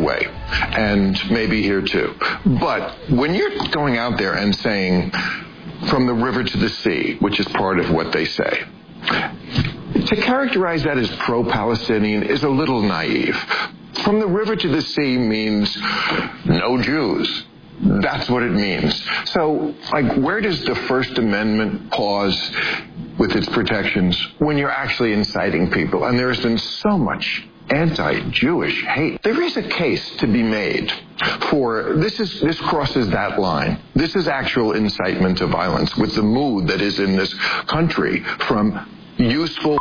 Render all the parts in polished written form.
away, and maybe here too. But when you're going out there and saying, from the river to the sea, which is part of what they say, to characterize that as pro-Palestinian is a little naive. From the river to the sea means no Jews. That's what it means. So, where does the First Amendment pause with its protections when you're actually inciting people? And there has been so much anti-Jewish hate. There is a case to be made for this crosses that line. This is actual incitement to violence with the mood that is in this country from useful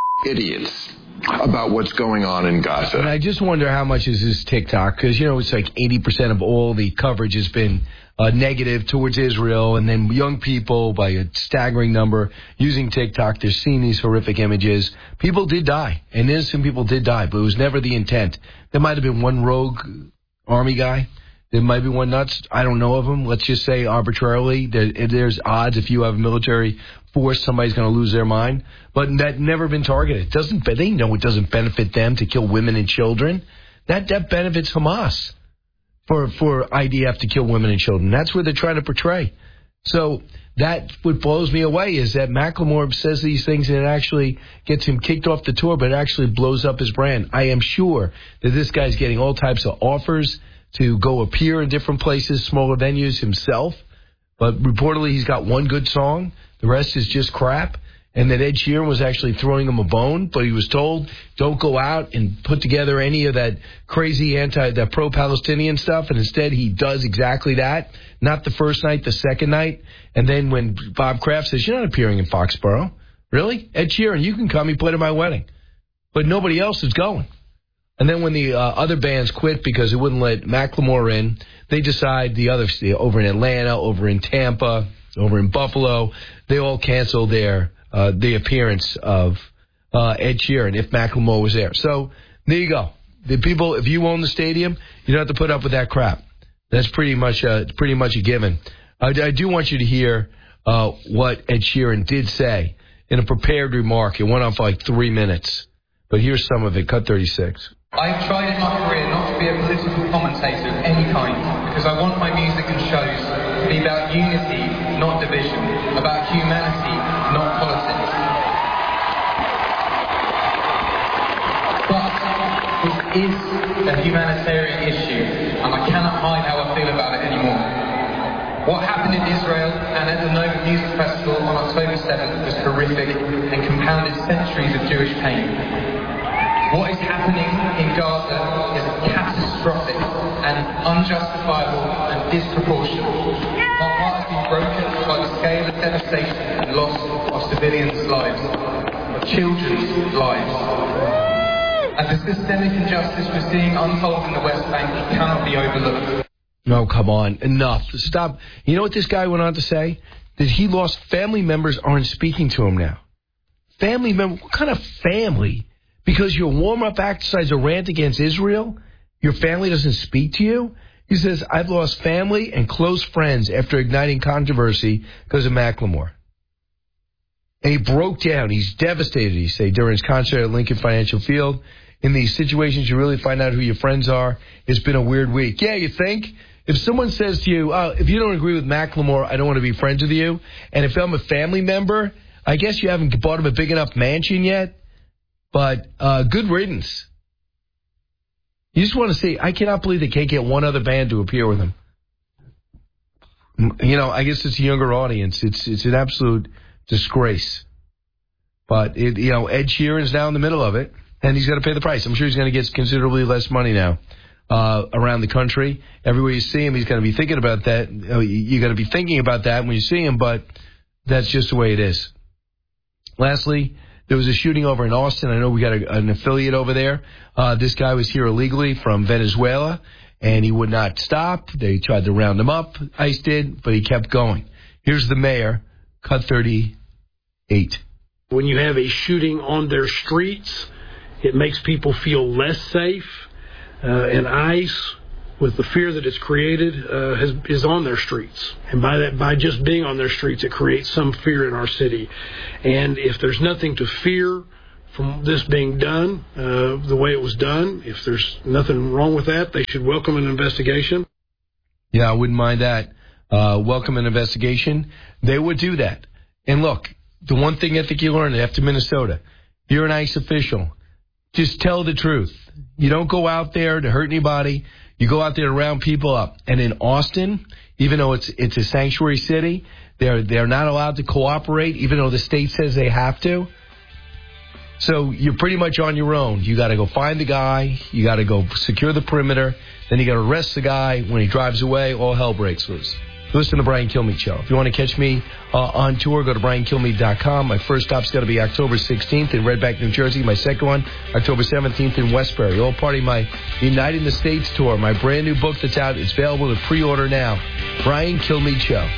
idiots about what's going on in Gaza. And I just wonder how much is this TikTok, because, it's like 80% of all the coverage has been negative towards Israel, and then young people, by a staggering number, using TikTok, they're seeing these horrific images. People did die, and innocent people did die, but it was never the intent. There might have been one rogue army guy. There might be one nuts. I don't know of him. Let's just say arbitrarily, there's odds if you have a military force, somebody's going to lose their mind. But that never been targeted. They know it doesn't benefit them to kill women and children. That benefits Hamas for IDF to kill women and children. That's what they're trying to portray. So that what blows me away is that Macklemore says these things and it actually gets him kicked off the tour, but it actually blows up his brand. I am sure that this guy's getting all types of offers to go appear in different places, smaller venues himself. But reportedly he's got one good song. The rest is just crap. And that Ed Sheeran was actually throwing him a bone, but he was told, don't go out and put together any of that crazy that pro-Palestinian stuff. And instead he does exactly that. Not the first night, the second night. And then when Bob Kraft says, you're not appearing in Foxborough. Really? Ed Sheeran, you can come. He played at my wedding. But nobody else is going. And then when the other bands quit because it wouldn't let Macklemore in, they decide the others, over in Atlanta, over in Tampa, over in Buffalo, they all canceled the appearance of Ed Sheeran if Macklemore was there. So there you go. The people, if you own the stadium, you don't have to put up with that crap. That's pretty much a given. I do want you to hear what Ed Sheeran did say in a prepared remark. It went on for like 3 minutes. But here's some of it. Cut 36. I've tried in my career not to be a political commentator of any kind because I want my music and shows to be about unity, not division, about humanity, not politics. But this is a humanitarian issue and I cannot hide how I feel about it anymore. What happened in Israel and at the Nova Music Festival on October 7th was horrific and compounded centuries of Jewish pain. What is happening in Gaza is catastrophic and unjustifiable and disproportionate. Our heart has been broken by the scale of devastation and loss of civilians' lives, of children's lives. And the systemic injustice we're seeing unfold in the West Bank cannot be overlooked. No, come on. Enough. Stop. You know what this guy went on to say? That he lost family members aren't speaking to him now. Family members? What kind of family? Because your warm-up act decides a rant against Israel, your family doesn't speak to you? He says, I've lost family and close friends after igniting controversy because of Macklemore. And he broke down. He's devastated, he said, during his concert at Lincoln Financial Field. In these situations, you really find out who your friends are. It's been a weird week. Yeah, you think? If someone says to you, if you don't agree with Macklemore, I don't want to be friends with you. And if I'm a family member, I guess you haven't bought him a big enough mansion yet. But good riddance. You just want to see, I cannot believe they can't get one other band to appear with him. I guess it's a younger audience. It's an absolute disgrace. But, Ed Sheeran's now in the middle of it, and he's going to pay the price. I'm sure he's going to get considerably less money now around the country. Everywhere you see him, he's going to be thinking about that. You're going to be thinking about that when you see him, but that's just the way it is. Lastly, there was a shooting over in Austin. I know we got an affiliate over there. This guy was here illegally from Venezuela, and he would not stop. They tried to round him up. ICE did, but he kept going. Here's the mayor, cut 38. When you have a shooting on their streets, it makes people feel less safe. And ICE, with the fear that it's created, is on their streets. And by just being on their streets, it creates some fear in our city. And if there's nothing to fear from this being done the way it was done. If there's nothing wrong with that, they should welcome an investigation. Yeah, I wouldn't mind that. Welcome an investigation. They would do that. And look, the one thing I think you learned after Minnesota, you're an ICE official. Just tell the truth. You don't go out there to hurt anybody. You go out there to round people up. And in Austin, even though it's a sanctuary city, they're not allowed to cooperate, even though the state says they have to. So you're pretty much on your own. You got to go find the guy. You got to go secure the perimeter. Then you got to arrest the guy. When he drives away, all hell breaks loose. Listen to Brian Kilmeade Show. If you want to catch me on tour, go to briankilmeade.com. My first stop's got to be October 16th in Red Bank, New Jersey. My second one, October 17th in Westbury. All part of my Uniting the States tour, my brand new book that's out. It's available to pre-order now. Brian Kilmeade Show.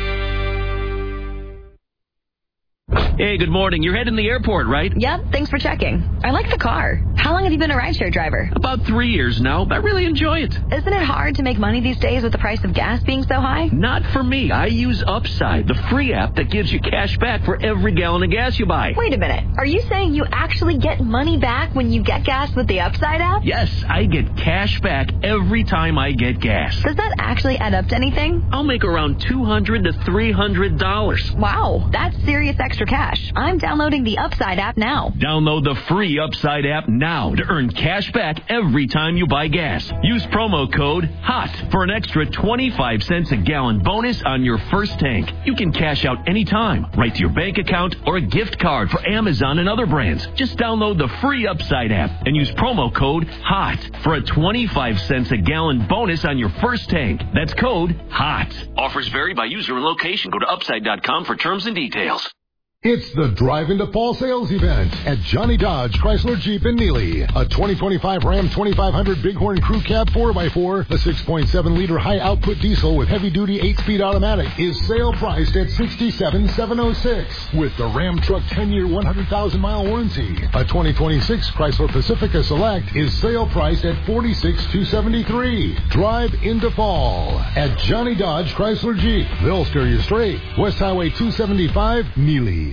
Hey, good morning. You're heading to the airport, right? Yep, thanks for checking. I like the car. How long have you been a rideshare driver? About 3 years now. I really enjoy it. Isn't it hard to make money these days with the price of gas being so high? Not for me. I use Upside, the free app that gives you cash back for every gallon of gas you buy. Wait a minute. Are you saying you actually get money back when you get gas with the Upside app? Yes, I get cash back every time I get gas. Does that actually add up to anything? I'll make around $200 to $300. Wow, that's serious extra cash. I'm downloading the Upside app now. Download the free Upside app now to earn cash back every time you buy gas. Use promo code HOT for an extra 25 cents a gallon bonus on your first tank. You can cash out anytime, right to your bank account or a gift card for Amazon and other brands. Just download the free Upside app and use promo code HOT for a 25 cents a gallon bonus on your first tank. That's code HOT. Offers vary by user and location. Go to upside.com for terms and details. It's the Drive into Fall sales event at Johnny Dodge Chrysler Jeep in Neely. A 2025 Ram 2500 Bighorn Crew Cab 4x4, a 6.7-liter high-output diesel with heavy-duty 8-speed automatic is sale priced at $67,706 with the Ram Truck 10-year 100,000-mile warranty. A 2026 Chrysler Pacifica Select is sale priced at $46,273. Drive into fall at Johnny Dodge Chrysler Jeep. They'll steer you straight. West Highway 275, Neely.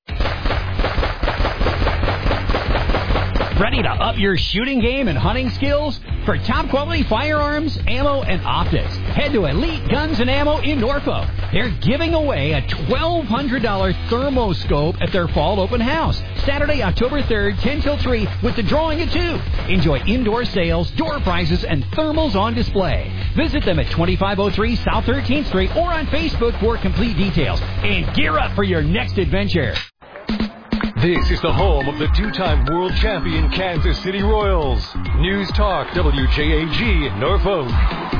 Ready to up your shooting game and hunting skills? For top quality firearms, ammo, and optics, head to Elite Guns and Ammo in Norfolk. They're giving away a $1,200 thermoscope at their fall open house, Saturday, October 3rd, 10 till 3, with the drawing at 2. Enjoy indoor sales, door prizes, and thermals on display. Visit them at 2503 South 13th Street or on Facebook for complete details. And gear up for your next adventure. This is the home of the two-time world champion Kansas City Royals. News Talk WJAG Norfolk.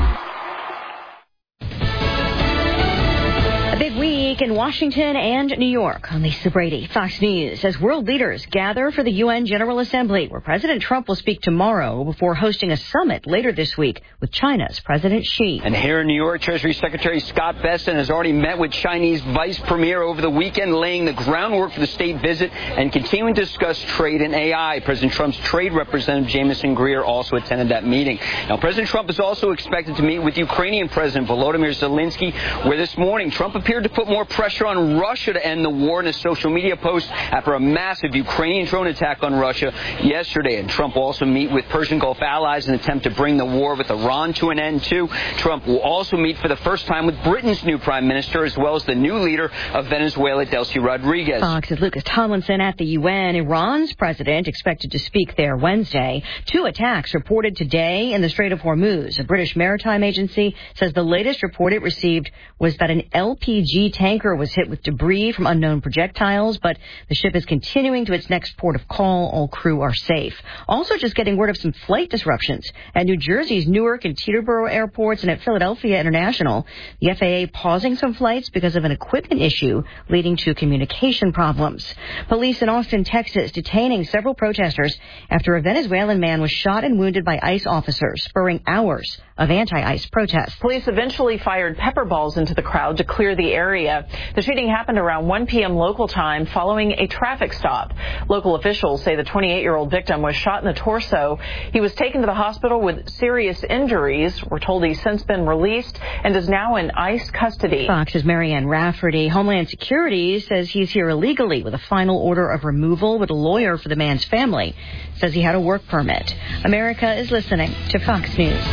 A big week in Washington and New York. On Lisa Brady, Fox News, as world leaders gather for the UN General Assembly, where President Trump will speak tomorrow before hosting a summit later this week with China's President Xi. And here in New York, Treasury Secretary Scott Bessent has already met with Chinese Vice Premier over the weekend, laying the groundwork for the state visit and continuing to discuss trade and AI. President Trump's trade representative, Jameson Greer, also attended that meeting. Now, President Trump is also expected to meet with Ukrainian President Volodymyr Zelensky, where this morning Trump appeared to put more pressure on Russia to end the war in a social media post after a massive Ukrainian drone attack on Russia yesterday. And Trump will also meet with Persian Gulf allies in an attempt to bring the war with Iran to an end, too. Trump will also meet for the first time with Britain's new prime minister, as well as the new leader of Venezuela, Delcy Rodriguez. Fox's Lucas Tomlinson at the UN. Iran's president expected to speak there Wednesday. 2 attacks reported today in the Strait of Hormuz. A British maritime agency says the latest report it received was that an LPG tanker was hit with debris from unknown projectiles, but the ship is continuing to its next port of call. All crew are safe. Also just getting word of some flight disruptions at New Jersey's Newark and Teterboro airports and at Philadelphia International. The FAA pausing some flights because of an equipment issue leading to communication problems. Police in Austin, Texas, detaining several protesters after a Venezuelan man was shot and wounded by ICE officers, spurring hours of anti-ICE protests. Police eventually fired pepper balls into the crowd to clear the area. The shooting happened around 1 p.m. local time following a traffic stop. Local officials say the 28-year-old victim was shot in the torso. He was taken to the hospital with serious injuries. We're told he's since been released and is now in ICE custody. Fox's Marianne Rafferty. Homeland Security says he's here illegally with a final order of removal, but a lawyer for the man's family says he had a work permit. America is listening to Fox News.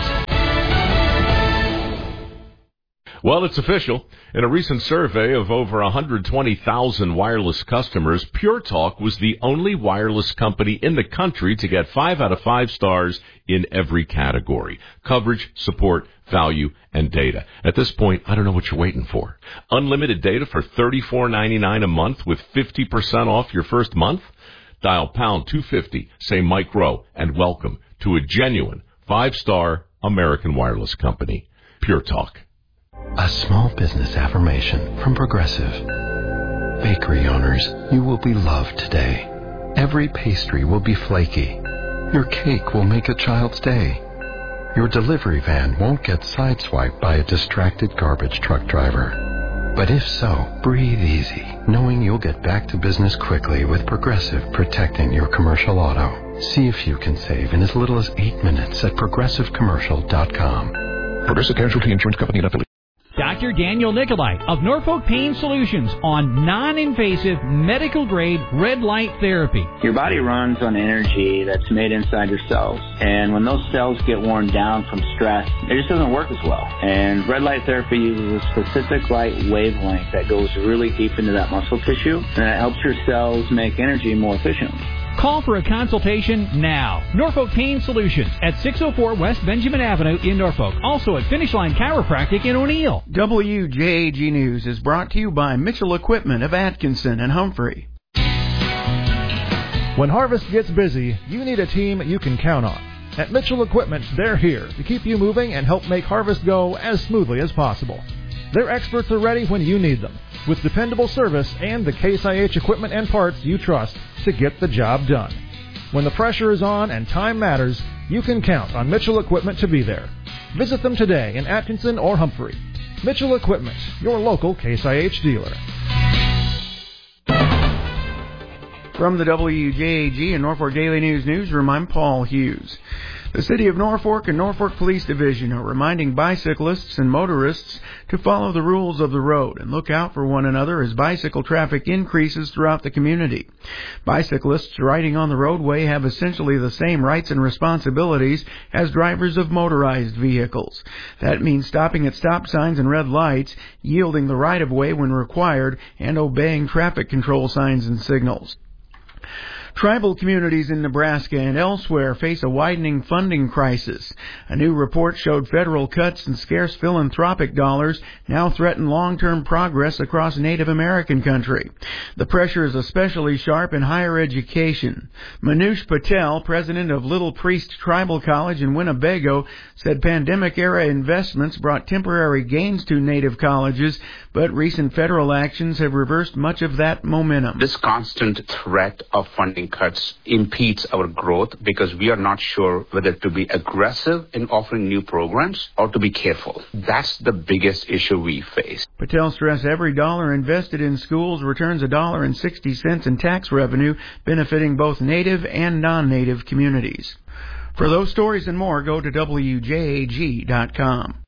Well, it's official. In a recent survey of over 120,000 wireless customers, Pure Talk was the only wireless company in the country to get 5 out of 5 stars in every category: coverage, support, value, and data. At this point, I don't know what you're waiting for. Unlimited data for $34.99 a month with 50% off your first month? Dial pound 250, say Mike Rowe, and welcome to a genuine 5-star American wireless company. Pure Talk. A small business affirmation from Progressive. Bakery owners, you will be loved today. Every pastry will be flaky. Your cake will make a child's day. Your delivery van won't get sideswiped by a distracted garbage truck driver. But if so, breathe easy, knowing you'll get back to business quickly with Progressive protecting your commercial auto. See if you can save in as little as 8 minutes at progressivecommercial.com. Progressive Casualty Insurance Company and affiliates. Dr. Daniel Nicolai of Norfolk Pain Solutions on non-invasive medical-grade red light therapy. Your body runs on energy that's made inside your cells. And when those cells get worn down from stress, it just doesn't work as well. And red light therapy uses a specific light wavelength that goes really deep into that muscle tissue, and it helps your cells make energy more efficiently. Call for a consultation now. Norfolk Pain Solutions at 604 West Benjamin Avenue in Norfolk. Also at Finish Line Chiropractic in O'Neill. WJAG News is brought to you by Mitchell Equipment of Atkinson and Humphrey. When harvest gets busy, you need a team you can count on. At Mitchell Equipment, they're here to keep you moving and help make harvest go as smoothly as possible. Their experts are ready when you need them, with dependable service and the Case IH equipment and parts you trust to get the job done. When the pressure is on and time matters, you can count on Mitchell Equipment to be there. Visit them today in Atkinson or Humphrey. Mitchell Equipment, your local Case IH dealer. From the WJAG and Norfolk Daily News Newsroom, I'm Paul Hughes. The City of Norfolk and Norfolk Police Division are reminding bicyclists and motorists to follow the rules of the road and look out for one another as bicycle traffic increases throughout the community. Bicyclists riding on the roadway have essentially the same rights and responsibilities as drivers of motorized vehicles. That means stopping at stop signs and red lights, yielding the right-of-way when required, and obeying traffic control signs and signals. Tribal communities in Nebraska and elsewhere face a widening funding crisis. A new report showed federal cuts and scarce philanthropic dollars now threaten long-term progress across Native American country. The pressure is especially sharp in higher education. Manush Patel, president of Little Priest Tribal College in Winnebago, said pandemic-era investments brought temporary gains to Native colleges, but recent federal actions have reversed much of that momentum. This constant threat of funding cuts impedes our growth because we are not sure whether to be aggressive in offering new programs or to be careful. That's the biggest issue we face. Patel stressed every dollar invested in schools returns $1.60 in tax revenue, benefiting both Native and non-Native communities. For those stories and more, go to WJAG.com.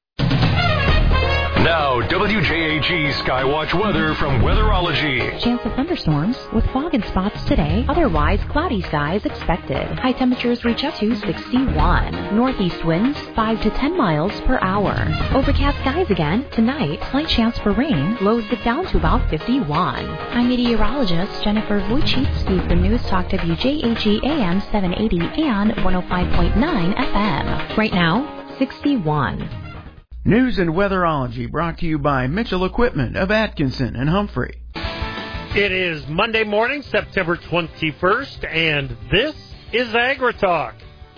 Now, WJAG Skywatch weather from Weatherology. Chance of thunderstorms with fog and spots today. Otherwise, cloudy skies expected. High temperatures reach up to 61. Northeast winds 5 to 10 miles per hour. Overcast skies again. Tonight, slight chance for rain. Lows get down to about 51. I'm meteorologist Jennifer Wojcicki for News Talk WJAG AM 780 and 105.9 FM. Right now, 61. News and Weatherology brought to you by Mitchell Equipment of Atkinson and Humphrey. It is Monday morning, September 21st, and this is AgriTalk.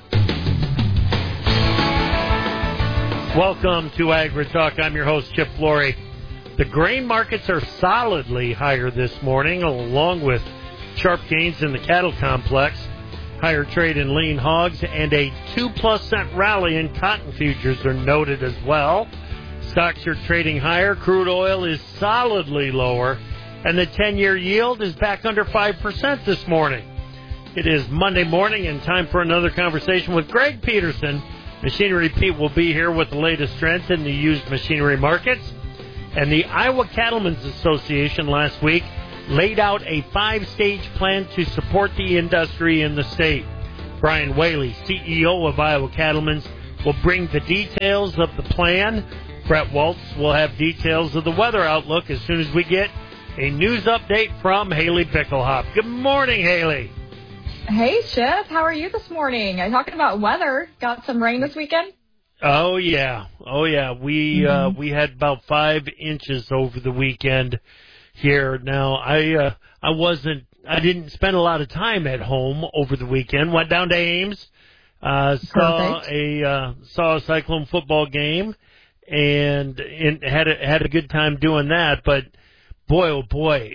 Welcome to AgriTalk. I'm your host, Chip Flory. The grain markets are solidly higher this morning, along with sharp gains in the cattle complex. Higher trade in lean hogs and a 2+ cent rally in cotton futures are noted as well. Stocks are trading higher. Crude oil is solidly lower. And the 10-year yield is back under 5% this morning. It is Monday morning and time for another conversation with Greg Peterson. Machinery Pete will be here with the latest trends in the used machinery markets. And the Iowa Cattlemen's Association last week laid out a 5-stage plan to support the industry in the state. Brian Whaley, CEO of Iowa Cattlemen's, will bring the details of the plan. Brett Waltz will have details of the weather outlook as soon as we get a news update from Haley Pickelhop. Good morning, Haley. Hey, Chip. How are you this morning? I'm talking about weather. Got some rain this weekend? Oh, yeah. We had about 5 inches over the weekend here. Now, I didn't spend a lot of time at home over the weekend. Went down to Ames, saw a Cyclone football game, and had a good time doing that. But boy, oh boy,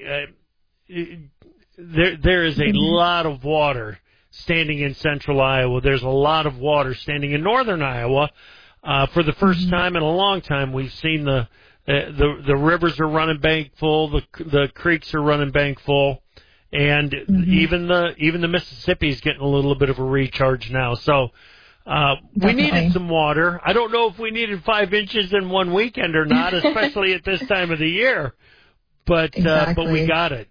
there is a lot of water standing in central Iowa. There's a lot of water standing in northern Iowa. For the first time in a long time, we've seen the rivers are running bank full, the creeks are running bank full, and even the Mississippi is getting a little bit of a recharge now. So we needed some water. I don't know if we needed 5 inches in one weekend or not, especially at this time of the year. But we got it.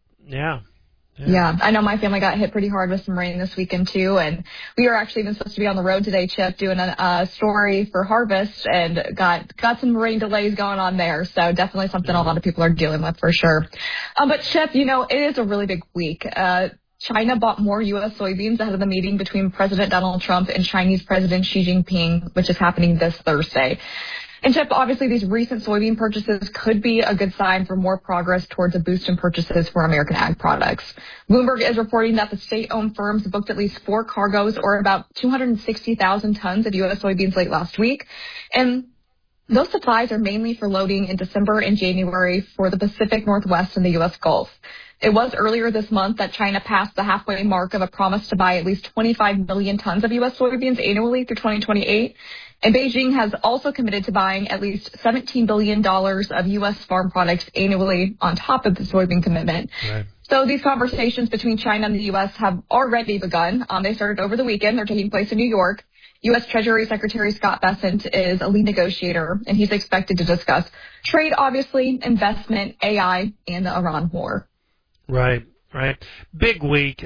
Yeah, I know my family got hit pretty hard with some rain this weekend, too, and we were actually even supposed to be on the road today, Chip, doing a story for Harvest, and got some rain delays going on there, so definitely something a lot of people are dealing with for sure. But, Chip, it is a really big week. China bought more U.S. soybeans ahead of the meeting between President Donald Trump and Chinese President Xi Jinping, which is happening this Thursday. And, Chip, obviously these recent soybean purchases could be a good sign for more progress towards a boost in purchases for American ag products. Bloomberg is reporting that the state-owned firms booked at least 4 cargoes, or about 260,000 tons of U.S. soybeans late last week. And those supplies are mainly for loading in December and January for the Pacific Northwest and the U.S. Gulf. It was earlier this month that China passed the halfway mark of a promise to buy at least 25 million tons of U.S. soybeans annually through 2028. And Beijing has also committed to buying at least $17 billion of U.S. farm products annually on top of the soybean commitment. Right. So these conversations between China and the U.S. have already begun. They started over the weekend. They're taking place in New York. U.S. Treasury Secretary Scott Bessent is a lead negotiator, and he's expected to discuss trade, obviously, investment, AI, and the Iran war. Right. Big week.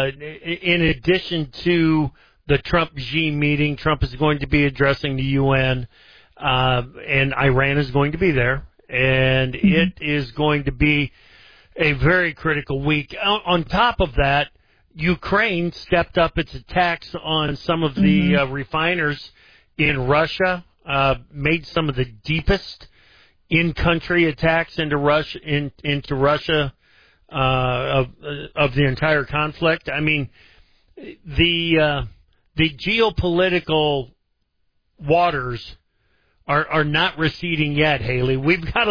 In addition to the Trump-Xi meeting, Trump is going to be addressing the UN, and Iran is going to be there, and it is going to be a very critical week. On top of that, Ukraine stepped up its attacks on some of the refiners in Russia, made some of the deepest in-country attacks into Russia, of the entire conflict. I mean, the geopolitical waters are not receding yet, Haley. We've got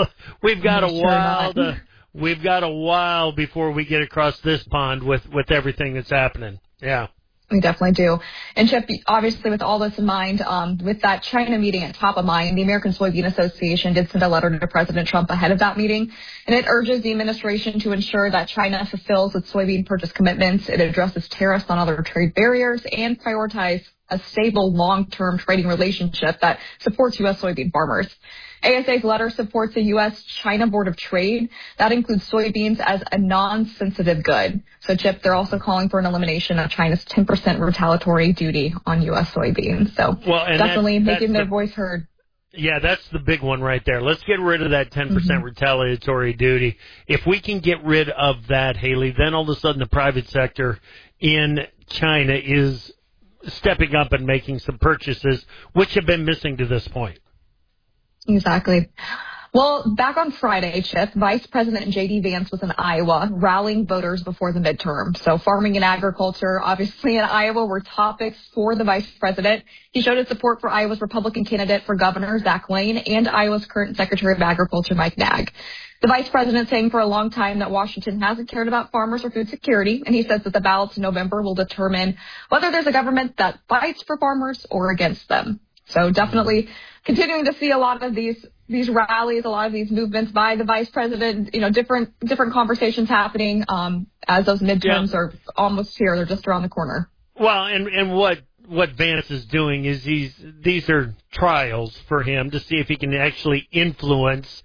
a while before we get across this pond with everything that's happening. Yeah. We definitely do. And Chip, obviously with all this in mind, with that China meeting at top of mind, the American Soybean Association did send a letter to President Trump ahead of that meeting, and it urges the administration to ensure that China fulfills its soybean purchase commitments, it addresses tariffs on other trade barriers, and prioritize a stable long-term trading relationship that supports U.S. soybean farmers. ASA's letter supports a U.S.-China Board of Trade that includes soybeans as a non-sensitive good. So, Chip, they're also calling for an elimination of China's 10% retaliatory duty on U.S. soybeans. So, definitely making their voice heard. Yeah, that's the big one right there. Let's get rid of that 10% retaliatory duty. If we can get rid of that, Haley, then all of a sudden the private sector in China is stepping up and making some purchases, which have been missing to this point. Exactly. Well, back on Friday, Chip, Vice President J.D. Vance was in Iowa rallying voters before the midterm. So farming and agriculture, obviously in Iowa, were topics for the vice president. He showed his support for Iowa's Republican candidate for governor, Zach Lane, and Iowa's current Secretary of Agriculture, Mike Nag. The vice president saying for a long time that Washington hasn't cared about farmers or food security, and he says that the ballots in November will determine whether there's a government that fights for farmers or against them. So definitely continuing to see a lot of these rallies, a lot of these movements by the vice president, different conversations happening as those midterms are almost here. They're just around the corner. Well, and what Vance is doing is these are trials for him to see if he can actually influence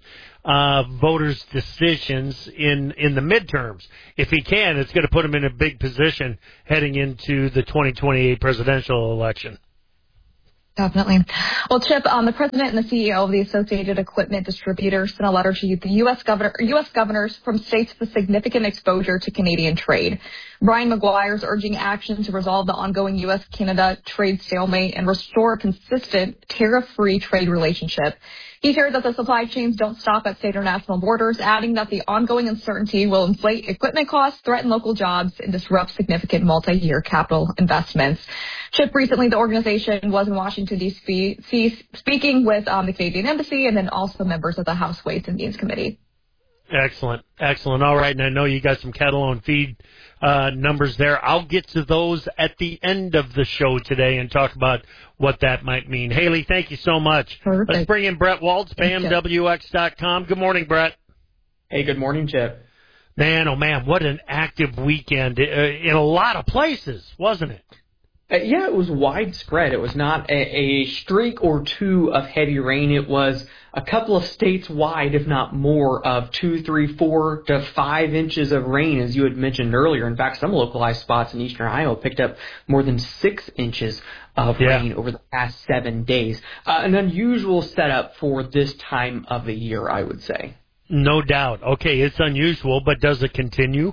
voters' decisions in the midterms. If he can, it's going to put him in a big position heading into the 2028 presidential election. Definitely. Well, Chip, the president and the CEO of the Associated Equipment Distributors sent a letter to the U.S. governors from states with significant exposure to Canadian trade. Brian McGuire is urging action to resolve the ongoing U.S.-Canada trade stalemate and restore a consistent, tariff-free trade relationship. He shared that the supply chains don't stop at state or national borders, adding that the ongoing uncertainty will inflate equipment costs, threaten local jobs, and disrupt significant multi-year capital investments. Chip, recently the organization was in Washington, D.C., speaking with the Canadian Embassy and then also members of the House Ways and Means Committee. Excellent. All right, and I know you got some cattle on feed numbers there. I'll get to those at the end of the show today and talk about what that might mean. Haley, thank you so much. Perfect. Let's bring in Brett Waltz, BAMWX.com. Good morning, Brett. Hey, good morning, Chip. Man, oh man, what an active weekend in a lot of places, wasn't it? Yeah, it was widespread. It was not a streak or two of heavy rain. It was a couple of states wide, if not more, of 2, 3, 4 to 5 inches of rain, as you had mentioned earlier. In fact, some localized spots in eastern Iowa picked up more than 6 inches of rain over the past 7 days. An unusual setup for this time of the year, I would say. No doubt. Okay, it's unusual, but does it continue?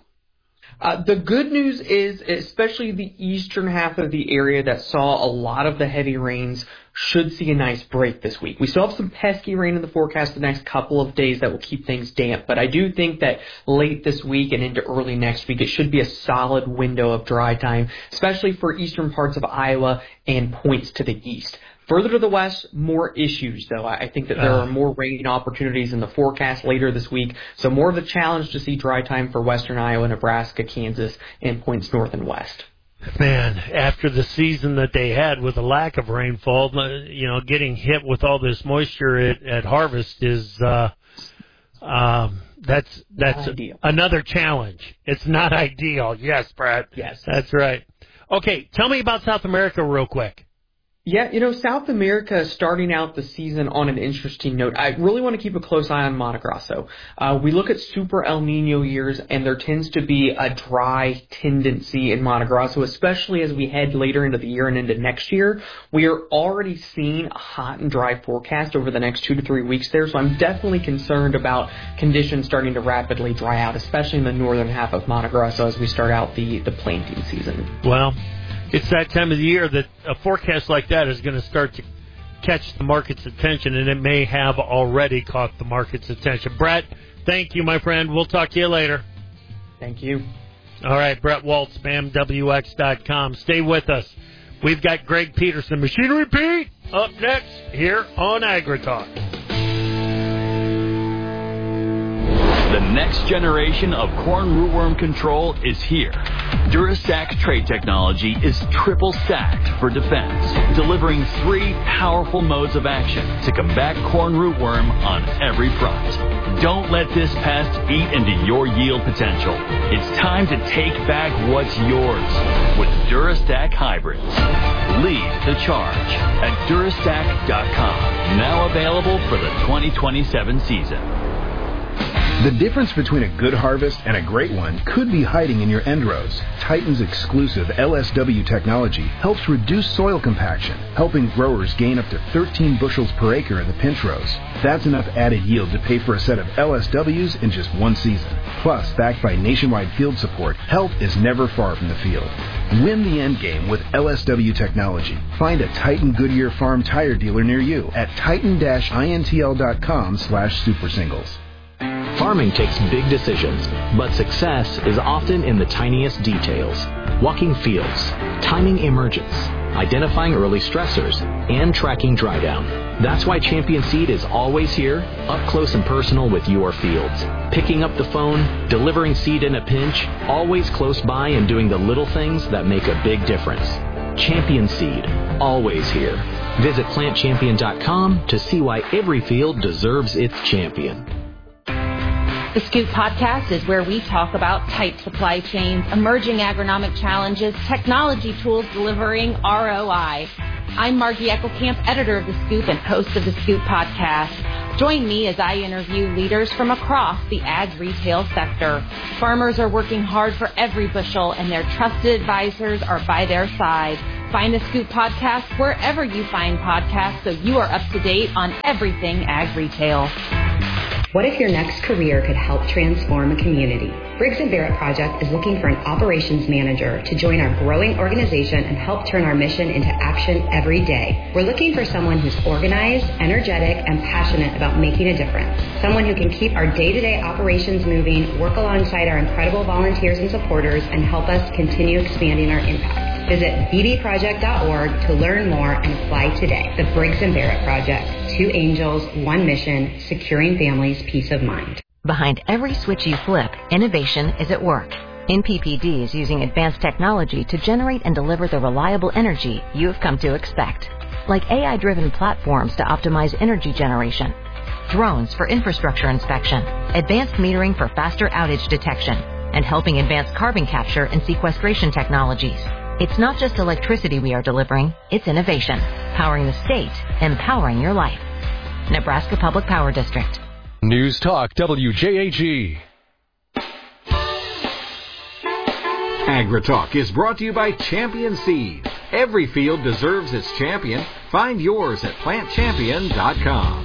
The good news is, especially the eastern half of the area that saw a lot of the heavy rains should see a nice break this week. We still have some pesky rain in the forecast the next couple of days that will keep things damp, but I do think that late this week and into early next week, it should be a solid window of dry time, especially for eastern parts of Iowa and points to the east. Further to the west, more issues, though. I think that there are more rain opportunities in the forecast later this week, so more of a challenge to see dry time for western Iowa, Nebraska, Kansas, and points north and west. Man, after the season that they had with a lack of rainfall, getting hit with all this moisture at harvest is that's another challenge. It's not ideal. Yes, Brad. Yes. That's right. Okay, tell me about South America real quick. Yeah, South America is starting out the season on an interesting note. I really want to keep a close eye on Mato Grosso. We look at super El Nino years, and there tends to be a dry tendency in Mato Grosso, especially as we head later into the year and into next year. We are already seeing a hot and dry forecast over the next 2 to 3 weeks there, so I'm definitely concerned about conditions starting to rapidly dry out, especially in the northern half of Mato Grosso as we start out the planting season. Well, it's that time of the year that a forecast like that is going to start to catch the market's attention, and it may have already caught the market's attention. Brett, thank you, my friend. We'll talk to you later. Thank you. All right, Brett Waltz, BAMWX.com. Stay with us. We've got Greg Peterson, Machinery Pete, up next here on AgriTalk. The next generation of corn rootworm control is here. Durastack trait technology is triple stacked for defense, delivering 3 powerful modes of action to combat corn rootworm on every front. Don't let this pest eat into your yield potential. It's time to take back what's yours with Durastack hybrids. Lead the charge at Durastack.com. Now available for the 2027 season. The difference between a good harvest and a great one could be hiding in your end rows. Titan's exclusive LSW technology helps reduce soil compaction, helping growers gain up to 13 bushels per acre in the pinch rows. That's enough added yield to pay for a set of LSWs in just one season. Plus, backed by nationwide field support, help is never far from the field. Win the end game with LSW technology. Find a Titan Goodyear Farm tire dealer near you at titan-intl.com/supersingles. Farming takes big decisions, but success is often in the tiniest details. Walking fields, timing emergence, identifying early stressors, and tracking dry down. That's why Champion Seed is always here, up close and personal with your fields. Picking up the phone, delivering seed in a pinch, always close by and doing the little things that make a big difference. Champion Seed, always here. Visit plantchampion.com to see why every field deserves its champion. The Scoop Podcast is where we talk about tight supply chains, emerging agronomic challenges, technology tools delivering ROI. I'm Margie Eckelkamp, editor of The Scoop and host of the Scoop Podcast. Join me as I interview leaders from across the ag retail sector. Farmers are working hard for every bushel, and their trusted advisors are by their side. Find the Scoop Podcast wherever you find podcasts so you are up to date on everything ag retail. What if your next career could help transform a community? Briggs & Barrett Project is looking for an operations manager to join our growing organization and help turn our mission into action every day. We're looking for someone who's organized, energetic, and passionate about making a difference. Someone who can keep our day-to-day operations moving, work alongside our incredible volunteers and supporters, and help us continue expanding our impact. Visit bbproject.org to learn more and apply today. The Briggs & Barrett Project. 2 angels, 1 mission, securing families' peace of mind. Behind every switch you flip, innovation is at work. NPPD is using advanced technology to generate and deliver the reliable energy you've come to expect. Like AI-driven platforms to optimize energy generation, drones for infrastructure inspection, advanced metering for faster outage detection, and helping advance carbon capture and sequestration technologies. It's not just electricity we are delivering, it's innovation, powering the state, empowering your life. Nebraska Public Power District. News Talk WJAG. AgriTalk is brought to you by Champion Seed. Every field deserves its champion. Find yours at plantchampion.com.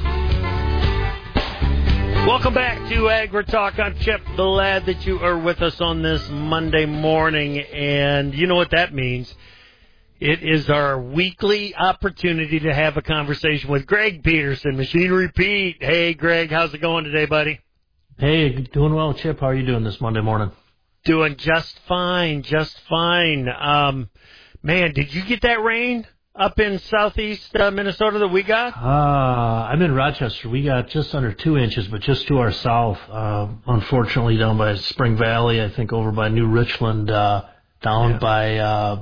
Welcome back to AgriTalk. I'm Chip. Glad that you are with us on this Monday morning. And you know what that means. It is our weekly opportunity to have a conversation with Greg Peterson, Machinery Pete. Hey, Greg, how's it going today, buddy? Hey, doing well, Chip. How are you doing this Monday morning? Doing just fine, just fine. Man, did you get that rain up in southeast Minnesota that we got? I'm in Rochester. We got just under 2 inches, but just to our south. Unfortunately, down by Spring Valley, I think over by New Richland, down by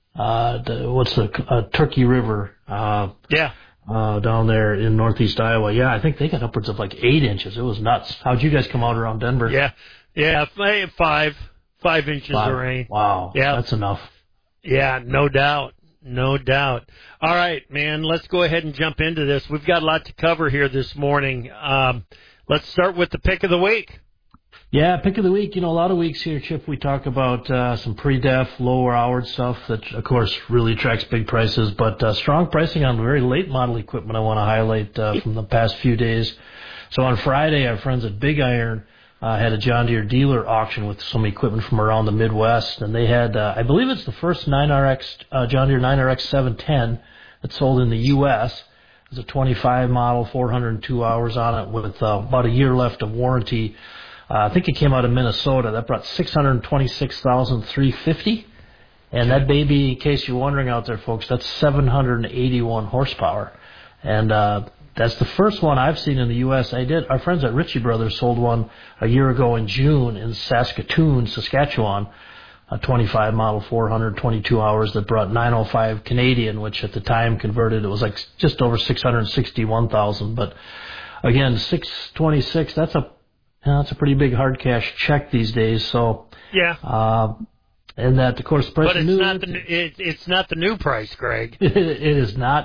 Turkey River. Down there in northeast Iowa. Yeah, I think they got upwards of like 8 inches. It was nuts. How'd you guys come out around Denver? Yeah, 5 inches of rain. Wow, yeah, that's enough. Yeah, no doubt. No doubt. All right, man, let's go ahead and jump into this. We've got a lot to cover here this morning. Let's start with the pick of the week. Yeah, pick of the week. You know, a lot of weeks here, Chip, we talk about some pre-def, lower-hour stuff that, of course, really attracts big prices. But strong pricing on very late-model equipment I want to highlight from the past few days. So on Friday, our friends at Big Iron had a John Deere dealer auction with some equipment from around the Midwest. And they had, I believe it's the first John Deere 9RX 710 that sold in the U.S. It's a 25 model, 402 hours on it with about a year left of warranty. I think it came out of Minnesota. That brought $626,350. And that baby, in case you're wondering out there, folks, that's 781 horsepower. And that's the first one I've seen in the U.S. Our friends at Ritchie Brothers sold one a year ago in June in Saskatoon, Saskatchewan, a 25 model, 422 hours that brought 905 Canadian, which at the time converted, it was like just over 661,000. But again, 626, that's a pretty big hard cash check these days. So yeah, and that of course, price but it's not the new price, Greg. It is not.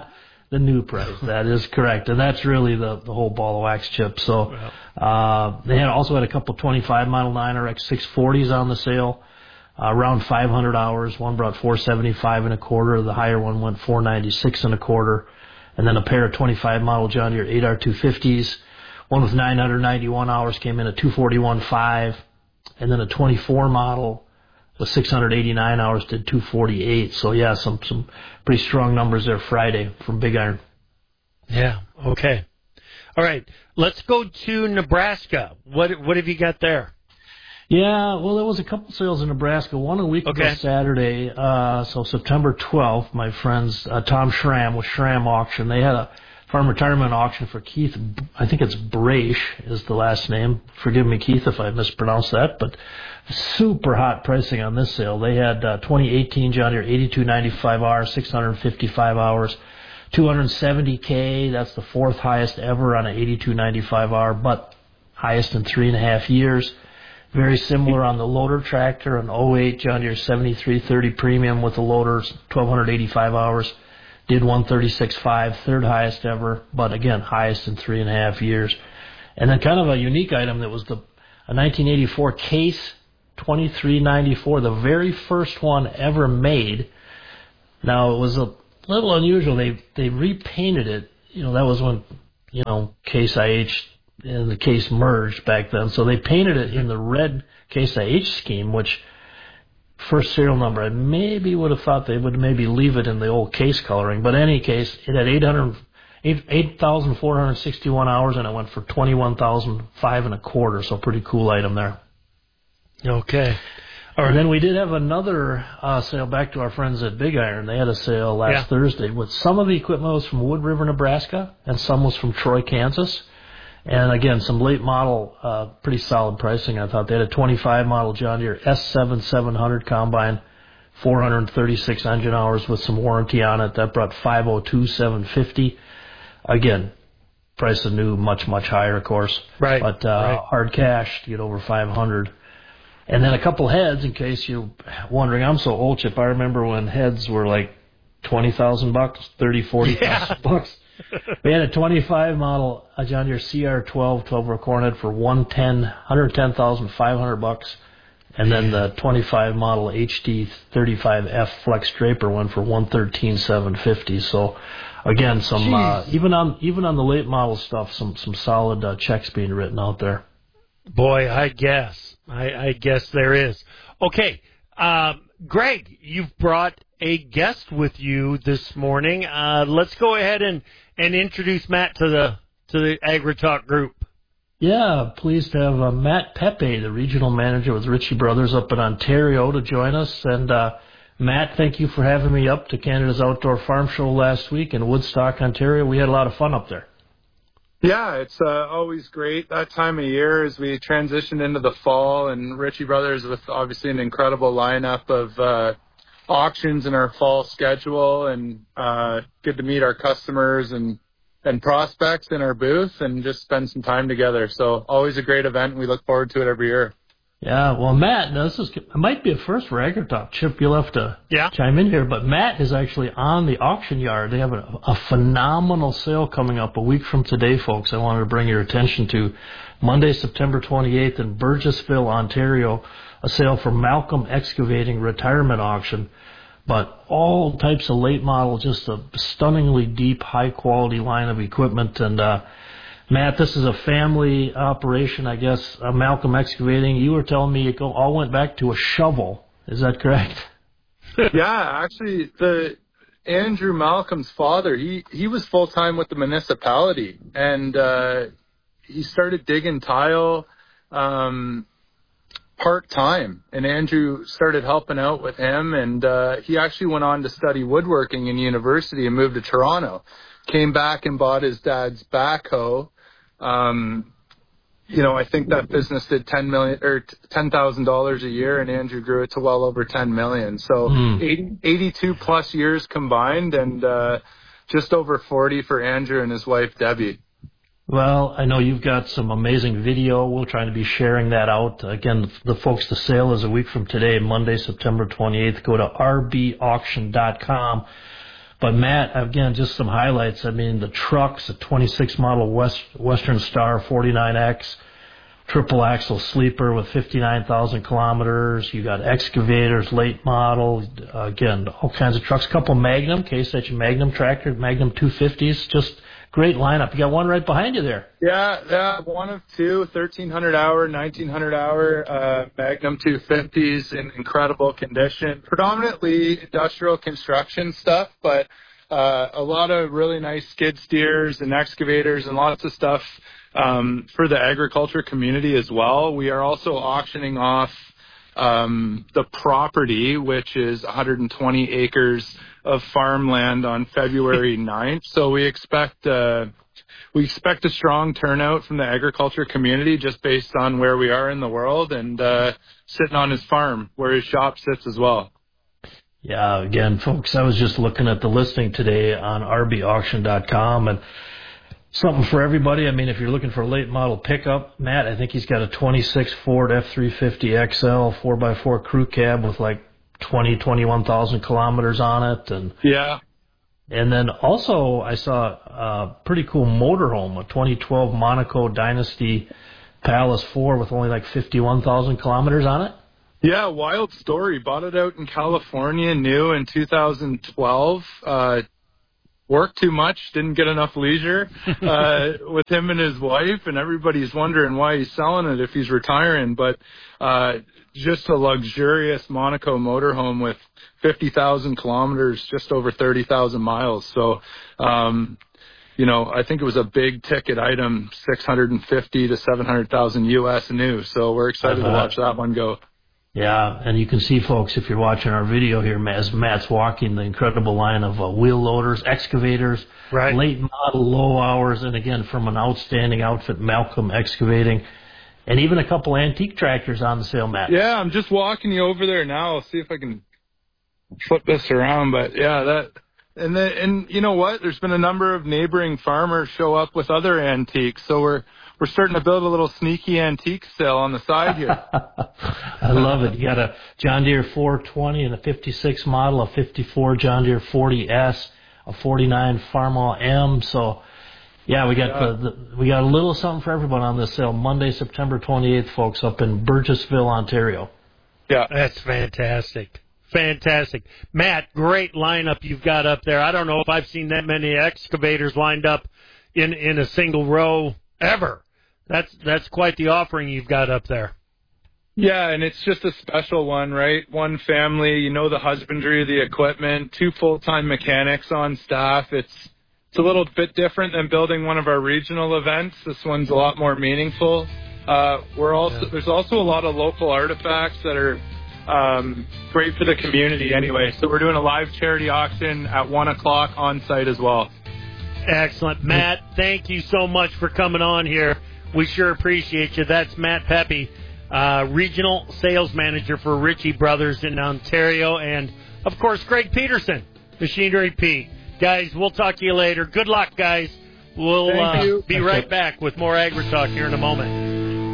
The new price. That is correct. And that's really the whole ball of wax, Chip. So they also had a couple 25 model 9RX 640s on the sale, around 500 hours. One brought 475 and a quarter. The higher one went 496 and a quarter. And then a pair of 25 model John Deere 8R 250s. One with 991 hours came in at 241.5. And then a 24 model with 689 hours did 248. So yeah, some pretty strong numbers there Friday from Big Iron. Yeah. Okay. All right. Let's go to Nebraska. What have you got there? Yeah. Well, there was a couple sales in Nebraska. One a week ago Saturday. So September 12th, my friends Tom Schramm with Schramm Auction. They had a farm retirement auction for Keith. I think it's Braish is the last name. Forgive me, Keith, if I mispronounced that, but super hot pricing on this sale. They had 2018 John Deere 8295 hours, 655 hours, 270K. That's the fourth highest ever on an 8295 hour, but highest in 3.5 years. Very similar on the loader tractor, an 08 John Deere 7330 premium with the loaders, 1285 hours. Did 136.5, third highest ever, but again, highest in 3.5 years. And then kind of a unique item that was a 1984 Case 2394, the very first one ever made. Now, it was a little unusual. They repainted it. That was when, Case IH and the Case merged back then. So they painted it in the red Case IH scheme, which first serial number, I maybe would have thought they would maybe leave it in the old Case coloring. But in any case, it had 8,461 hours, and it went for 21,005 and a quarter. So pretty cool item there. Okay. All right. And then we did have another sale back to our friends at Big Iron. They had a sale last Thursday with some of the equipment was from Wood River, Nebraska, and some was from Troy, Kansas. And again, some late model, pretty solid pricing. I thought they had a 25 model John Deere S7 700 combine, 436 engine hours with some warranty on it. That brought 502,750. Again, price of new, much, much higher, of course. Right. But hard cash to get over 500. And then a couple heads, in case you're wondering. I'm so old, Chip. I remember when heads were like $20,000, $30,000, $40,000. We had a 25 model John Deere CR12 12-row cornhead for $110,500, and then the 25 model HD 35F Flex Draper went for $113,750. So again, some even on the late model stuff, some solid checks being written out there. Boy, I guess there is. Okay, Greg, you've brought a guest with you this morning. Let's go ahead and introduce Matt to the AgriTalk group. Yeah, pleased to have Matt Pepe, the regional manager with Ritchie Brothers up in Ontario, to join us. And Matt, thank you for having me up to Canada's Outdoor Farm Show last week in Woodstock, Ontario. We had a lot of fun up there. Yeah, it's always great that time of year as we transition into the fall, and Ritchie Brothers with obviously an incredible lineup of auctions in our fall schedule, and good to meet our customers and prospects in our booth and just spend some time together. So always a great event. We look forward to it every year. Yeah, well, Matt, it might be a first for AgriTalk. Chip, you'll have to chime in here, but Matt is actually on the auction yard. They have a phenomenal sale coming up a week from today, folks. I wanted to bring your attention to Monday, September 28th in Burgessville, Ontario, a sale for Malcolm Excavating retirement auction. But all types of late model, just a stunningly deep, high-quality line of equipment. And Matt, this is a family operation, I guess. Malcolm Excavating, you were telling me it all went back to a shovel. Is that correct? Yeah, actually, Andrew Malcolm's father, he was full-time with the municipality, and he started digging tile part-time, and Andrew started helping out with him, and he actually went on to study woodworking in university and moved to Toronto. Came back and bought his dad's backhoe. I think that business did $10,000 a year, and Andrew grew it to well over $10 million. So 82 plus years combined, and just over 40 for Andrew and his wife Debbie. Well, I know you've got some amazing video. We'll try to be sharing that out. Again, the folks, the sale is a week from today, Monday, September 28th. Go to rbauction.com. But Matt, again, just some highlights. I mean, the trucks, a 26 model Western Star 49X, triple axle sleeper with 59,000 kilometers. You got excavators, late model, again, all kinds of trucks. A couple Magnum, Case-Etch Magnum tractor, Magnum 250s, just great lineup. You got one right behind you there. Yeah, one of two, 1,300 hour, 1,900 hour Magnum 250s in incredible condition. Predominantly industrial construction stuff, but a lot of really nice skid steers and excavators and lots of stuff for the agriculture community as well. We are also auctioning off the property, which is 120 acres of farmland on February 9th. So we expect a strong turnout from the agriculture community just based on where we are in the world and sitting on his farm where his shop sits as well. Yeah, again, folks, I was just looking at the listing today on rbauction.com, and something for everybody. I mean, if you're looking for a late model pickup, Matt, I think he's got a 26 Ford F350 XL 4x4 crew cab with like 21,000 kilometers on it. And yeah. And then also I saw a pretty cool motorhome, a 2012 Monaco Dynasty Palace 4 with only like 51,000 kilometers on it. Yeah, wild story. Bought it out in California, new in 2012. Worked too much, didn't get enough leisure with him and his wife, and everybody's wondering why he's selling it if he's retiring. But just a luxurious Monaco motorhome with 50,000 kilometers, just over 30,000 miles. So, I think it was a big ticket item, 650 to 700,000 US new. So we're excited to watch that one go. Yeah, and you can see, folks, if you're watching our video here, as Matt's walking the incredible line of wheel loaders, excavators, late model, low hours, and again, from an outstanding outfit, Malcolm Excavating, and even a couple antique tractors on the sale, Matt. Yeah, I'm just walking you over there now. I'll see if I can flip this around, but yeah, and you know what? There's been a number of neighboring farmers show up with other antiques, so we're starting to build a little sneaky antique sale on the side here. I love it. You got a John Deere 420 and a 56 model, a 54 John Deere 40S, a 49 Farmall M. So, yeah, we got we got a little something for everyone on this sale Monday, September 28th, folks, up in Burgessville, Ontario. Yeah, that's fantastic. Fantastic. Matt, great lineup you've got up there. I don't know if I've seen that many excavators lined up in a single row ever. That's quite the offering you've got up there. Yeah, and it's just a special one, right? One family, the husbandry of the equipment, 2 full-time mechanics on staff. It's a little bit different than building one of our regional events. This one's a lot more meaningful. There's also a lot of local artifacts that are great for the community anyway. So we're doing a live charity auction at 1:00 on site as well. Excellent. Matt, thank you so much for coming on here. We sure appreciate you. That's Matt Pepe, Regional Sales Manager for Ritchie Brothers in Ontario. And, of course, Greg Peterson, Machinery Pete. Guys, we'll talk to you later. Good luck, guys. We'll be right back with more Agri-Talk here in a moment.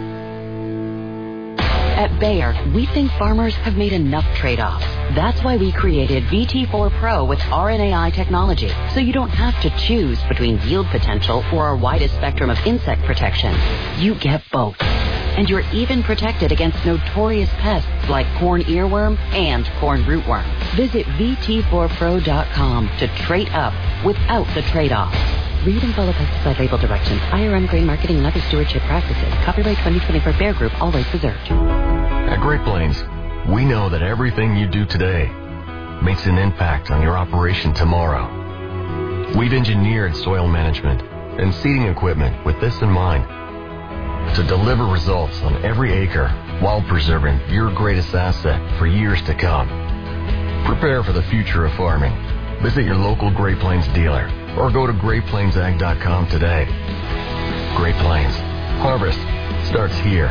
At Bayer, we think farmers have made enough trade-offs. That's why we created VT4 Pro with RNAi technology, so you don't have to choose between yield potential or our widest spectrum of insect protection. You get both. And you're even protected against notorious pests like corn earworm and corn rootworm. Visit VT4Pro.com to trade up without the trade-offs. Read and follow pesticide label directions. IRM Grain Marketing and Other Stewardship Practices. Copyright 2024 Bayer Group. All rights reserved. At Great Plains, we know that everything you do today makes an impact on your operation tomorrow. We've engineered soil management and seeding equipment with this in mind, to deliver results on every acre while preserving your greatest asset for years to come. Prepare for the future of farming. Visit your local Great Plains dealer or go to GreatPlainsAg.com today. Great Plains. Harvest starts here.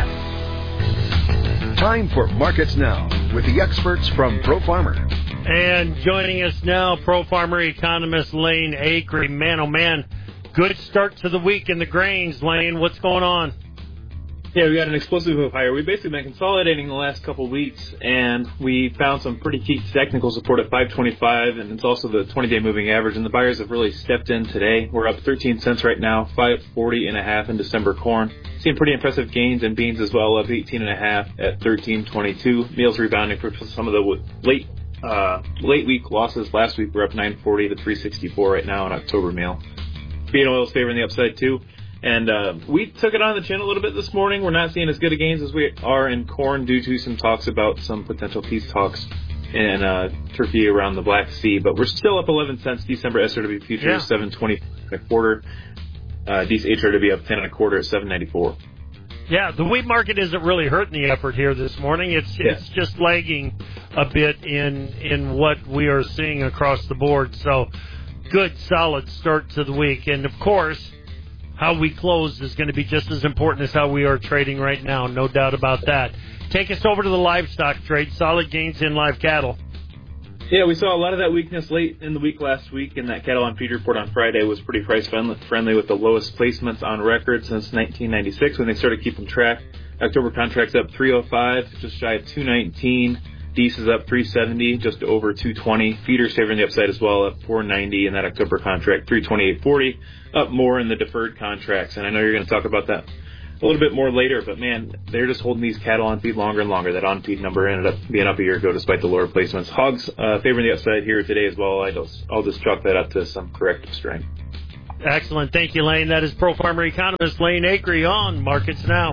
Time for Markets Now with the experts from Pro Farmer. And joining us now, Pro Farmer economist Lane Acree. Man, oh man, good start to the week in the grains, Lane. What's going on? Yeah, we got an explosive move higher. We've basically been consolidating the last couple of weeks, and we found some pretty key technical support at 525, and it's also the 20-day moving average, and the buyers have really stepped in today. We're up 13 cents right now, 540.5 in December corn. Seeing pretty impressive gains in beans as well, up 18.5 at 1322. Meals rebounding for some of the late week losses. Last week we're up 940 to 364 right now in October meal. Bean oil is favoring the upside too. And we took it on the chin a little bit this morning. We're not seeing as good a gains as we are in corn due to some talks about some potential peace talks in Turkey around the Black Sea. But we're still up 11 cents. December SRW futures 7.20 and a quarter. These HRW up 10 and a quarter at 7.94. Yeah, the wheat market isn't really hurting the effort here this morning. It's just lagging a bit in what we are seeing across the board. So good, solid start to the week. And, of course, how we close is going to be just as important as how we are trading right now, no doubt about that. Take us over to the livestock trade. Solid gains in live cattle. Yeah, we saw a lot of that weakness late in the week last week, and that cattle on feed report on Friday was pretty price friendly with the lowest placements on record since 1996 when they started keeping track. October contracts up 305, just shy of 219. Deese is up 370, just over 220. Feeders favoring the upside as well, up 490 in that October contract, 328.40, up more in the deferred contracts. And I know you're going to talk about that a little bit more later, but man, they're just holding these cattle on feed longer and longer. That on feed number ended up being up a year ago despite the lower placements. Hogs favoring the upside here today as well. I'll just chalk that up to some corrective strength. Excellent. Thank you, Lane. That is Pro Farmer Economist Lane Acree on Markets Now.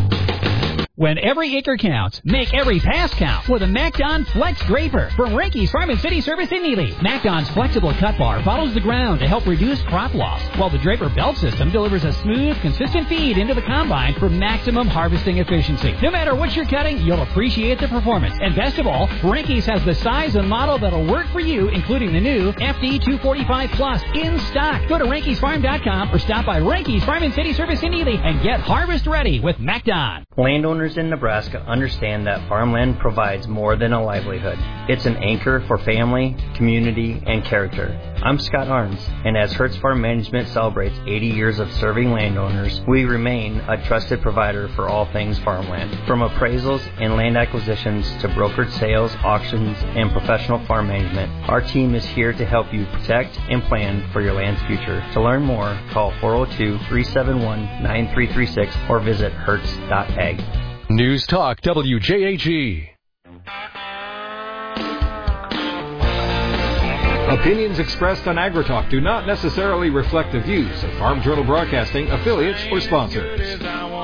When every acre counts, make every pass count with a MacDon Flex Draper from Rinky's Farm and City Service in Neely. MacDon's flexible cut bar follows the ground to help reduce crop loss, while the Draper belt system delivers a smooth, consistent feed into the combine for maximum harvesting efficiency. No matter what you're cutting, you'll appreciate the performance. And best of all, Rinky's has the size and model that'll work for you, including the new FD245 Plus in stock. Go to RankeysFarm.com or stop by Rinky's Farm and City Service in Neely and get harvest ready with MacDon. Landowners in Nebraska understand that farmland provides more than a livelihood. It's an anchor for family, community, and character. I'm Scott Arns, and as Hertz Farm Management celebrates 80 years of serving landowners, we remain a trusted provider for all things farmland. From appraisals and land acquisitions to brokered sales, auctions, and professional farm management, our team is here to help you protect and plan for your land's future. To learn more, call 402-371-9336 or visit hertz.ag. News Talk WJAG. Opinions expressed on AgriTalk do not necessarily reflect the views of Farm Journal Broadcasting, affiliates, or sponsors.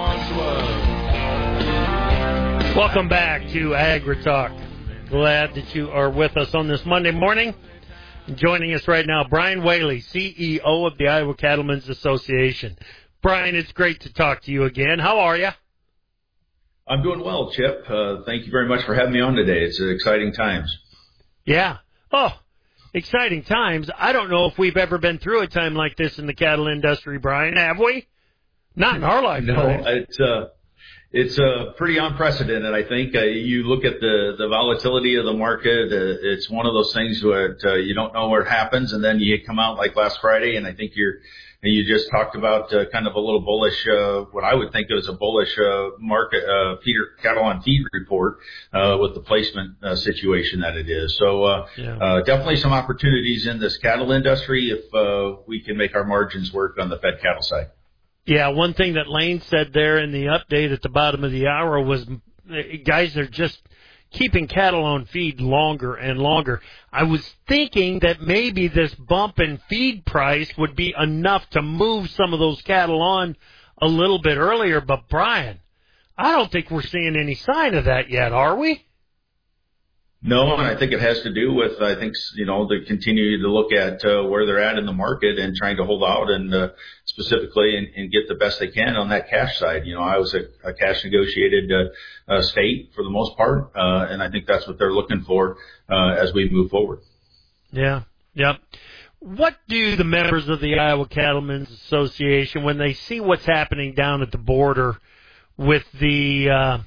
Welcome back to AgriTalk. Glad that you are with us on this Monday morning. Joining us right now, Brian Whaley, CEO of the Iowa Cattlemen's Association. Brian, it's great to talk to you again. How are you? I'm doing well, Chip. Thank you very much for having me on today. It's exciting times. Yeah. Oh, exciting times. I don't know if we've ever been through a time like this in the cattle industry, Brian. Have we? Not in our lifetime. No, it's pretty unprecedented, I think. You look at the volatility of the market. It's one of those things where you don't know where it happens, and then you come out like last Friday, and I think you just talked about kind of a little bullish, what I would think of as a bullish market, cattle on feed report with the placement situation that it is. So definitely some opportunities in this cattle industry if we can make our margins work on the fed cattle side. Yeah, one thing that Lane said there in the update at the bottom of the hour was guys are just keeping cattle on feed longer and longer. I was thinking that maybe this bump in feed price would be enough to move some of those cattle on a little bit earlier. But, Brian, I don't think we're seeing any sign of that yet, are we? No, and I think it has to do with, they continue to look at where they're at in the market and trying to hold out and specifically and get the best they can on that cash side. I was a cash negotiated state for the most part, and I think that's what they're looking for as we move forward. Yeah, yep. What do the members of the Iowa Cattlemen's Association, when they see what's happening down at the border with the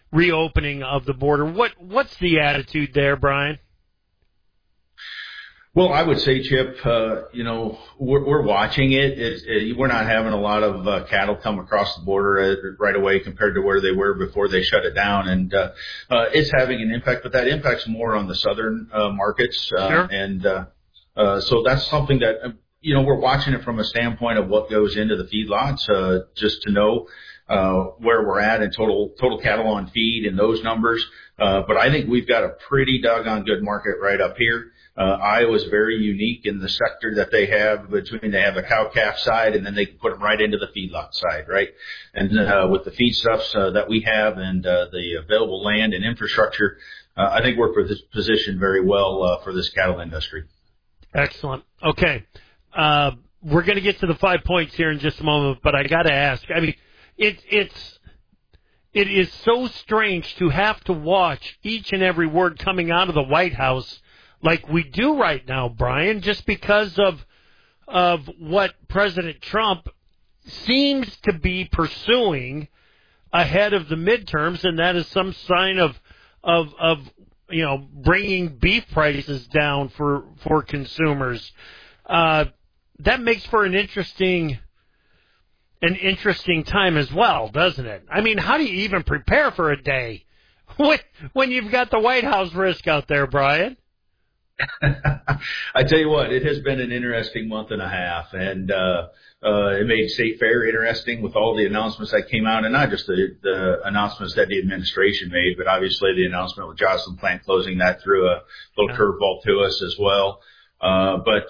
reopening of the border, what's the attitude there, Brian? Well, I would say, Chip, we're watching it. We're not having a lot of cattle come across the border right away compared to where they were before they shut it down. And it's having an impact, but that impact's more on the southern markets. Sure. So that's something that, we're watching it from a standpoint of what goes into the feedlots, just to know where we're at in total cattle on feed and those numbers. But I think we've got a pretty doggone good market right up here. Iowa's very unique in the sector that they have they have the cow-calf side, and then they can put them right into the feedlot side, right? And with the feedstuffs that we have and the available land and infrastructure, I think we're positioned very well for this cattle industry. Excellent. Okay. We're going to get to the 5 points here in just a moment, but I got to ask. I mean, it is so strange to have to watch each and every word coming out of the White House like we do right now, Brian, just because of what President Trump seems to be pursuing ahead of the midterms, and that is some sign of bringing beef prices down for consumers. That makes for an interesting time as well, doesn't it? I mean, how do you even prepare for a day when you've got the White House risk out there, Brian? I tell you what, it has been an interesting month and a half, and it made State Fair interesting with all the announcements that came out, and not just the announcements that the administration made, but obviously the announcement with Joslyn Plant closing that threw a little curveball to us as well. But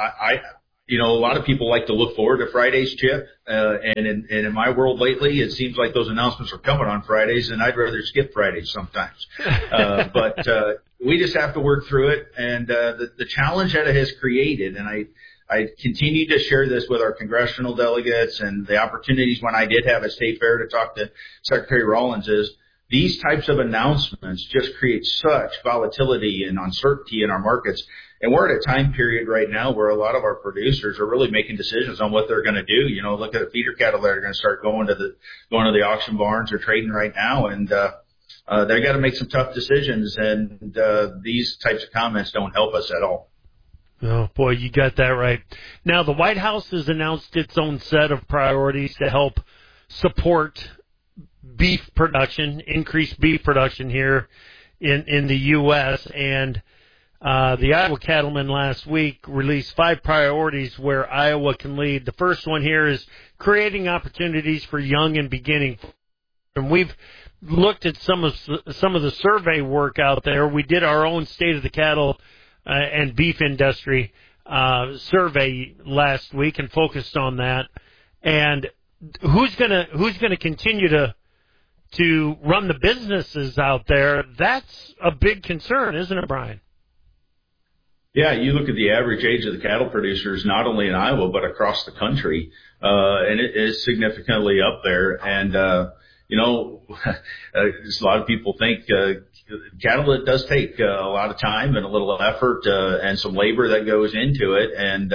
a lot of people like to look forward to Fridays, Chip, and in my world lately, it seems like those announcements are coming on Fridays, and I'd rather skip Fridays sometimes. But we just have to work through it, and the challenge that it has created, and I continue to share this with our congressional delegates and the opportunities when I did have at State Fair to talk to Secretary Rollins is these types of announcements just create such volatility and uncertainty in our markets. And we're at a time period right now where a lot of our producers are really making decisions on what they're going to do. Look at the feeder cattle that are going to start going to the auction barns or trading right now, and they got to make some tough decisions. And these types of comments don't help us at all. Oh boy, you got that right. Now the White House has announced its own set of priorities to help support beef production, increase beef production here in the U.S. and the Iowa Cattlemen last week released 5 priorities where Iowa can lead. The first one here is creating opportunities for young and beginning. And we've looked at some of the survey work out there. We did our own State of the Cattle and Beef Industry survey last week and focused on that. And who's gonna continue to run the businesses out there? That's a big concern, isn't it, Brian? Yeah, you look at the average age of the cattle producers, not only in Iowa, but across the country, and it is significantly up there. And, a lot of people think cattle, it does take a lot of time and a little effort and some labor that goes into it. And,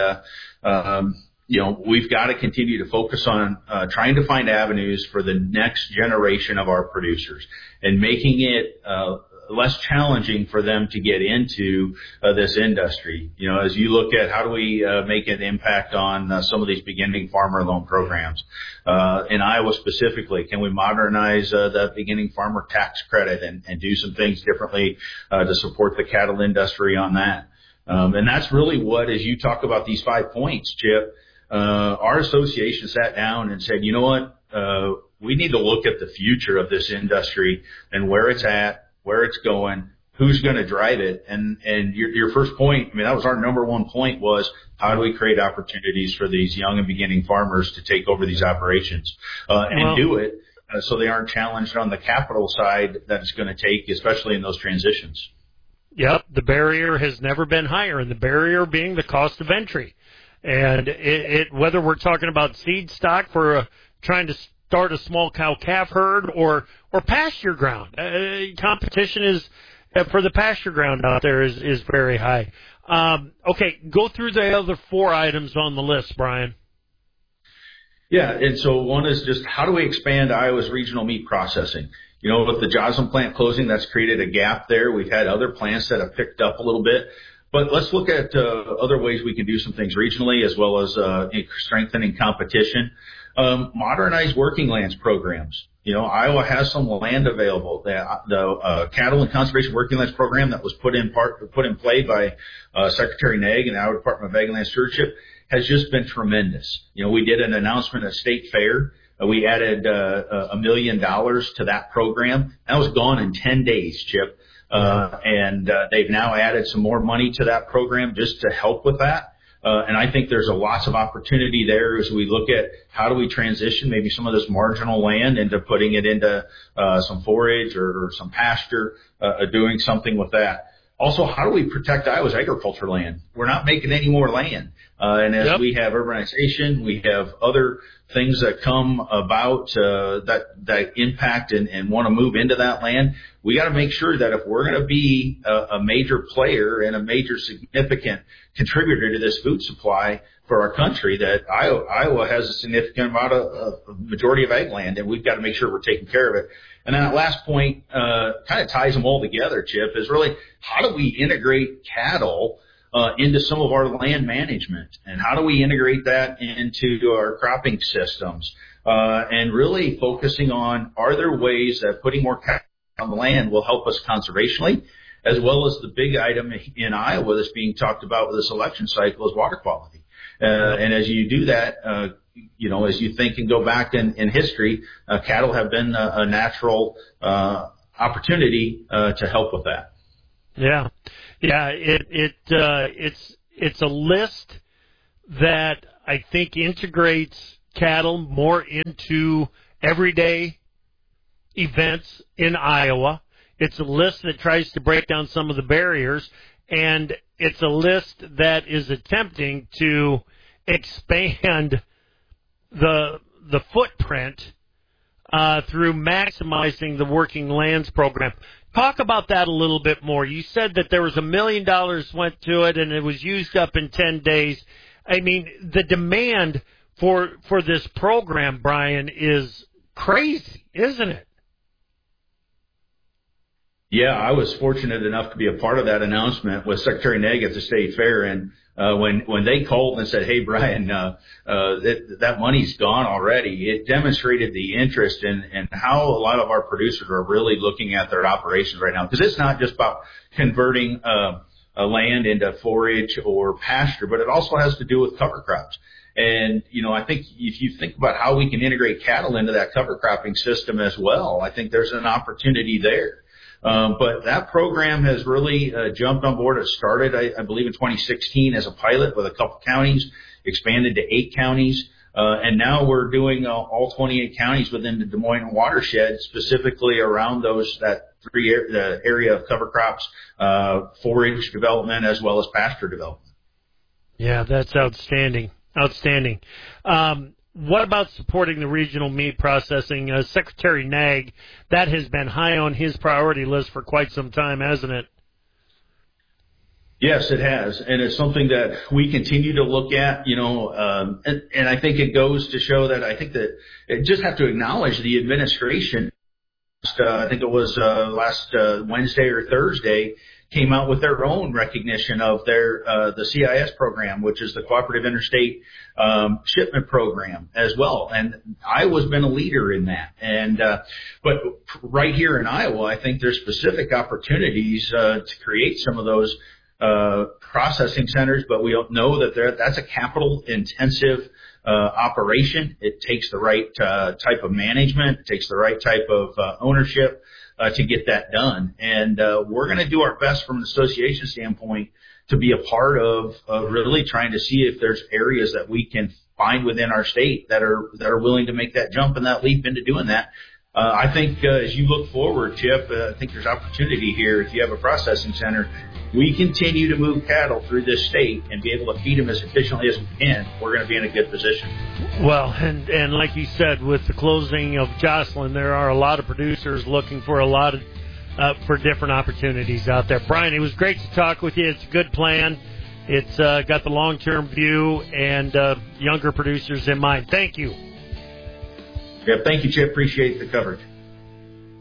we've got to continue to focus on trying to find avenues for the next generation of our producers and making it less challenging for them to get into this industry. As you look at how do we make an impact on some of these beginning farmer loan programs in Iowa specifically, can we modernize that beginning farmer tax credit and do some things differently to support the cattle industry on that? And that's really what, as you talk about these 5 points, Chip, our association sat down and said, you know what, we need to look at the future of this industry and where it's at, where it's going, who's going to drive it. And your first point, I mean, that was our number one point, was how do we create opportunities for these young and beginning farmers to take over these operations and do it so they aren't challenged on the capital side that it's going to take, especially in those transitions. Yep, the barrier has never been higher, and the barrier being the cost of entry. And whether we're talking about seed stock for trying to start a small cow-calf herd or pasture ground, competition is for the pasture ground out there is very high. Okay, go through the other 4 items on the list, Brian. Yeah, and so one is just how do we expand Iowa's regional meat processing? With the Joslyn plant closing, that's created a gap there. We've had other plants that have picked up a little bit. But let's look at other ways we can do some things regionally as well as strengthening competition. Modernize working lands programs. Iowa has some land available. The Cattle and Conservation Working Lands Program that was put in play by Secretary Nagg and the Iowa Department of Ag and Land Stewardship has just been tremendous. We did an announcement at State Fair. We added $1 million to that program. That was gone in 10 days, Chip. And they've now added some more money to that program just to help with that. And I think there's lots of opportunity there as we look at how do we transition maybe some of this marginal land into putting it into some forage or some pasture, doing something with that. Also, how do we protect Iowa's agriculture land? We're not making any more land. And as we have urbanization, we have other things that come about that impact and want to move into that land. We got to make sure that if we're going to be a major player and a major significant contributor to this food supply for our country, that Iowa has a significant amount of majority of ag land, and we've got to make sure we're taking care of it. And then that last point kind of ties them all together, Chip, is really how do we integrate cattle into some of our land management, and how do we integrate that into our cropping systems, and really focusing on, are there ways that putting more cattle on the land will help us conservationally, as well as the big item in Iowa that's being talked about with this election cycle is water quality. And as you do that, as you think and go back in history, cattle have been a natural opportunity to help with that. Yeah. It's a list that I think integrates cattle more into everyday events in Iowa. It's a list that tries to break down some of the barriers, and it's a list that is attempting to expand the footprint through maximizing the working lands program. Talk about that a little bit more. You said that there was $1 million went to it and it was used up in 10 days. I mean, the demand for this program, Brian, is crazy, isn't it? Yeah, I was fortunate enough to be a part of that announcement with Secretary Nagg at the State Fair, and when they called and said, "Hey, Brian, that money's gone already," it demonstrated the interest in how a lot of our producers are really looking at their operations right now, because it's not just about converting a land into forage or pasture, but it also has to do with cover crops. And, I think if you think about how we can integrate cattle into that cover cropping system as well, I think there's an opportunity there. But that program has really jumped on board. It started, I believe, in 2016 as a pilot with a couple counties, expanded to 8 counties, and now we're doing all 28 counties within the Des Moines watershed, specifically around the area of cover crops, forage development, as well as pasture development. Yeah, that's outstanding. Outstanding. What about supporting the regional meat processing? Secretary Nagg, that has been high on his priority list for quite some time, hasn't it? Yes, it has. And it's something that we continue to look at, and I think it goes to show that I think that it just have to acknowledge the administration. I think it was last Wednesday or Thursday, came out with their own recognition of their the CIS program, which is the Cooperative Interstate Shipment Program as well. And Iowa's been a leader in that. And but right here in Iowa, I think there's specific opportunities to create some of those processing centers, but we don't know that that's a capital intensive operation. It takes the right type of management, it takes the right type of ownership to get that done. And we're going to do our best from an association standpoint to be a part of really trying to see if there's areas that we can find within our state that are willing to make that jump and that leap into doing that. I think as you look forward, Chip, I think there's opportunity here. If you have a processing center, we continue to move cattle through this state and be able to feed them as efficiently as we can, we're going to be in a good position. Well, and like you said, with the closing of Jocelyn, there are a lot of producers looking for a lot of for different opportunities out there. Brian, it was great to talk with you. It's a good plan. It's got the long-term view and younger producers in mind. Thank you. Yeah, thank you, Chip. Appreciate the coverage.